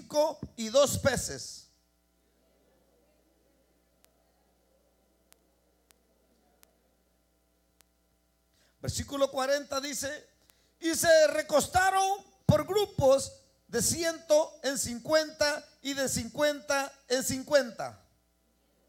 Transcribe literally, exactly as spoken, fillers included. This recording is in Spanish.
cinco y dos peces. Versículo cuarenta dice: y se recostaron por grupos de ciento en cincuenta y de cincuenta en cincuenta.